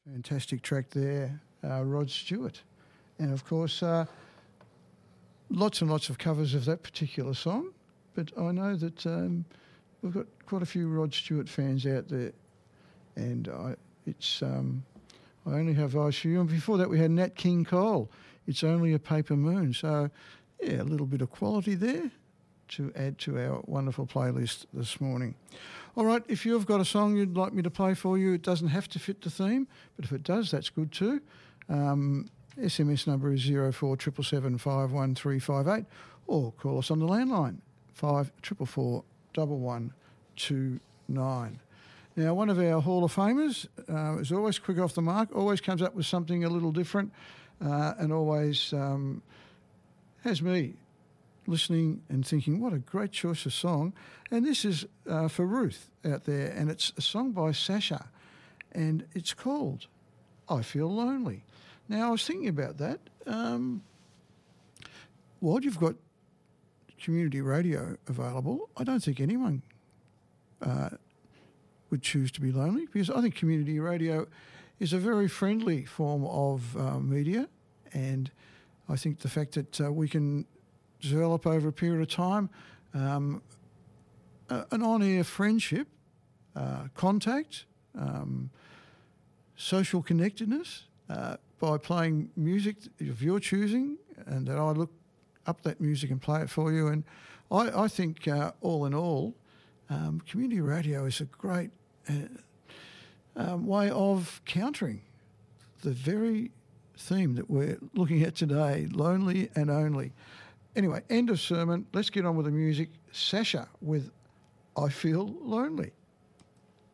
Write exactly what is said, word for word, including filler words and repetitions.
Fantastic track there, uh, Rod Stewart. And of course, uh, lots and lots of covers of that particular song. But I know that um, we've got quite a few Rod Stewart fans out there. And I, it's um, I Only Have Eyes for You. And before that, we had Nat King Cole, It's Only a Paper Moon. So, yeah, a little bit of quality there to add to our wonderful playlist this morning. All right, if you've got a song you'd like me to play for you, it doesn't have to fit the theme, but if it does, that's good too. Um, S M S number is zero four seven seven five one three five eight, or call us on the landline, five four four four one one two nine. Now, one of our Hall of Famers uh, is always quick off the mark, always comes up with something a little different, uh, and always um, has me listening and thinking, what a great choice of song. And this is uh, for Ruth out there, and it's a song by Sasha, and it's called I Feel Lonely. Now, I was thinking about that. Um, while you've got community radio available, I don't think anyone uh, would choose to be lonely, because I think community radio is a very friendly form of uh, media, and I think the fact that uh, we can develop over a period of time um, uh, an on-air friendship, uh, contact, um, social connectedness uh, by playing music of your choosing, and that I look up that music and play it for you. And I, I think uh, all in all, um, community radio is a great uh, um, way of countering the very theme that we're looking at today, lonely and only. Anyway, end of sermon. Let's get on with the music. Sasha with I Feel Lonely.